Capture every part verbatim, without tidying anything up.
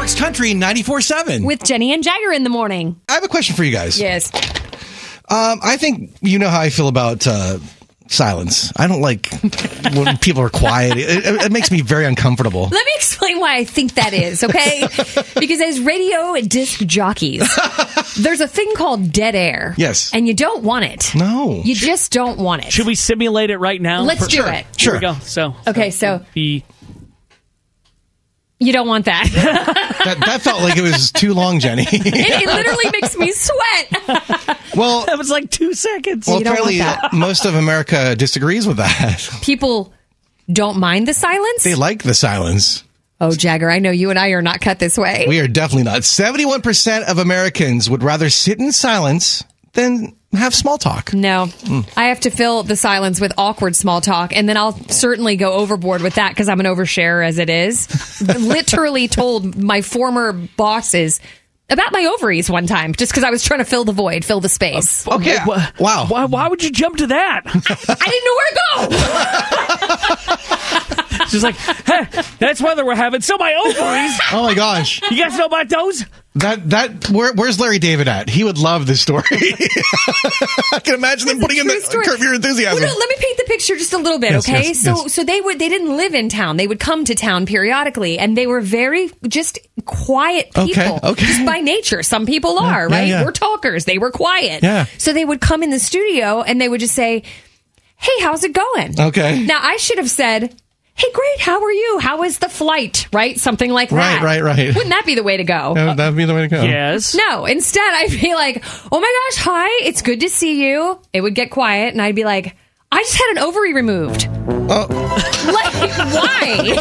York's Country ninety-four seven. With Jenny and Jagger in the morning. I have a question for you guys. Yes. Um, I think you know how I feel about uh, silence. I don't like when people are quiet. It, it, it makes me very uncomfortable. Let me explain why I think that is, okay? Because as radio disc jockeys, there's a thing called dead air. Yes. And you don't want it. No. You just don't want it. Should we simulate it right now? Let's For- do sure. it. Sure. Here we go. So, Okay, so be you don't want that. That, that felt like it was too long, Jenny. it, it literally makes me sweat. well, that was like two seconds. well, You don't want apparently that. most of America disagrees with that. People don't mind the silence? They like the silence. Oh, Jagger, I know you and I are not cut this way. We are definitely not. seventy-one percent of Americans would rather sit in silence than have small talk. No, I have to fill the silence with awkward small talk, and then I'll certainly go overboard with that because I'm an oversharer as it is. Literally told my former bosses about my ovaries one time just because I was trying to fill the void, fill the space. Okay. Wha- Wow. Why, why would you jump to that? I didn't know where to go. She's like, hey, that's weather we're having. So my ovaries. Oh my gosh. You guys know about those? That that where, where's Larry David at? He would love this story. I can imagine them putting in the True story. Curb Your Enthusiasm. Well, no, let me paint the picture just a little bit, Yes, okay? yes, so, yes. so they would they didn't live in town. They would come to town periodically, and they were very just quiet people. Okay, okay. Just by nature, some people are yeah, right. yeah. We're talkers. They were quiet. Yeah. So they would come in the studio, and they would just say, "Hey, how's it going?" Okay. Now I should have said, "Hey, great. How are you? How was the flight?" Right? Something like Right, that. right, right. Wouldn't that be the way to go? Yeah, that'd be the way to go. Yes. No, instead I'd be like, "Oh my gosh, hi, it's good to see you." It would get quiet, and I'd be like, "I just had an ovary removed." Oh. Like, why?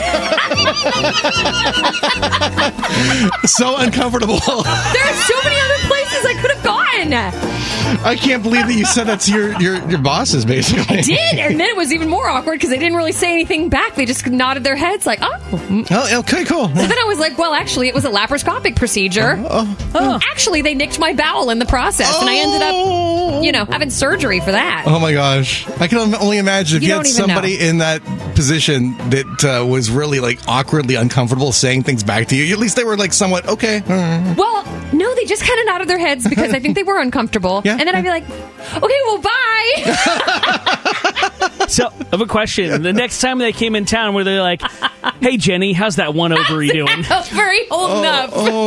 So uncomfortable. There are so many other places I could have gone. I can't believe that you said that to your, your, your bosses, basically. Did, and then it was even more awkward because they didn't really say anything back. They just nodded their heads like, "Oh." Oh, okay, cool. So then I was like, well, actually, it was a laparoscopic procedure. Oh. Actually, they nicked my bowel in the process, and I ended up, you know, having surgery for that. Oh my gosh. I can only imagine if You you, don't had even somebody know. in that position that uh, was really like awkwardly uncomfortable saying things back to you. At least they were like somewhat okay. Well, no, they just kind of nodded their heads because I think they were uncomfortable. Yeah. And then I'd be like, okay, well, bye. So, I have a question. The next time they came in town, were they like, hey, Jenny, how's that one ovary doing? Very holding up.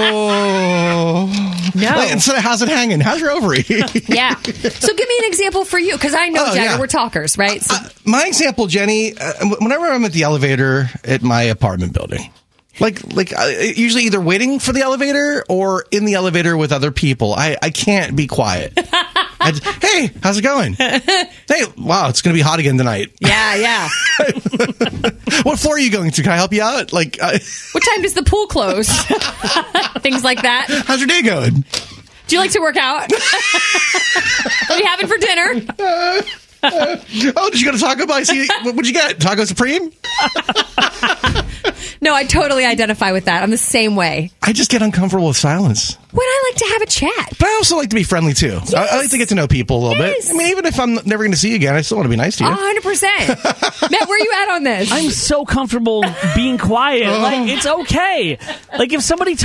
Oh. No. Like, instead of how's it hanging? How's your ovary? Yeah. So give me an example for you, because I know, Oh, Jagger, yeah. we're talkers, right? So, Uh, my example, Jenny, uh, whenever I'm at the elevator at my apartment building, like, like uh, usually either waiting for the elevator or in the elevator with other people, I, I can't be quiet. I just, hey, how's it going? Hey, wow, it's going to be hot again tonight. yeah, yeah. What floor are you going to? Can I help you out? Like, uh, What time does the pool close? Things like that. how's your day going? Do you like to work out? What are you having for dinner? Oh, did you go to Taco Bell? I see. What'd you get? Taco Supreme? No, I totally identify with that. I'm the same way. I just get uncomfortable with silence. When I like to have a chat. But I also like to be friendly, too. I, I like to get to know people a little Yes. bit. I mean, even if I'm never going to see you again, I still want to be nice to you. one hundred percent. Matt, where are you at on this? I'm so comfortable being quiet. Like, it's okay. Like, if somebody